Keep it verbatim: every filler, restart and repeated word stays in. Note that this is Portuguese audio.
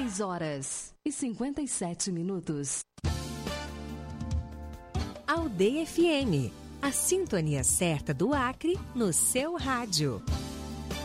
seis horas e cinquenta e sete minutos. Aldeia F M, a sintonia certa do Acre no seu rádio.